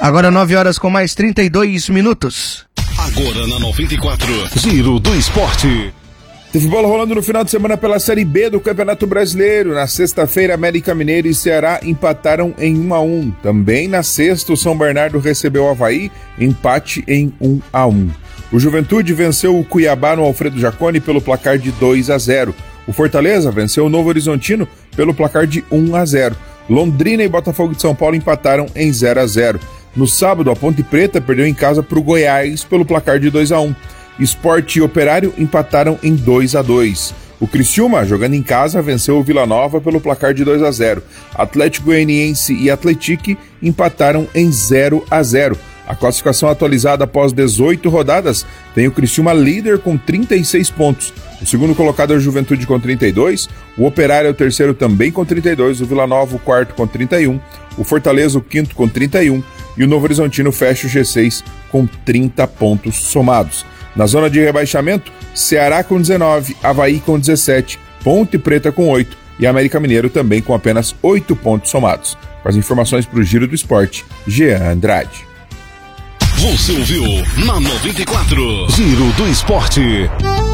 Agora 9 horas com mais 32 minutos. Agora na 94, Giro do Esporte. Teve bola rolando no final de semana pela Série B do Campeonato Brasileiro. Na sexta-feira, América Mineiro e Ceará empataram em 1-1. Também na sexta, o São Bernardo recebeu o Avaí, empate em 1-1. O Juventude venceu o Cuiabá no Alfredo Jaconi pelo placar de 2-0. O Fortaleza venceu o Novo Horizontino pelo placar de 1-0. Londrina e Botafogo de São Paulo empataram em 0-0. No sábado, a Ponte Preta perdeu em casa para o Goiás pelo placar de 2-1. Sport e Operário empataram em 2-2. O Criciúma, jogando em casa, venceu o Vila Nova pelo placar de 2-0. Atlético Goianiense e Atlético empataram em 0-0. A classificação atualizada após 18 rodadas tem o Criciúma líder com 36 pontos. O segundo colocado é o Juventude com 32, o Operário é o terceiro também com 32, o Vila Nova o quarto com 31, o Fortaleza o quinto com 31 e o Novo Horizontino fecha o G6 com 30 pontos somados. Na zona de rebaixamento, Ceará com 19, Avaí com 17, Ponte Preta com 8 e América Mineiro também com apenas 8 pontos somados. Com as informações para o Giro do Esporte, Jean Andrade. Você ouviu na 94, Giro do Esporte.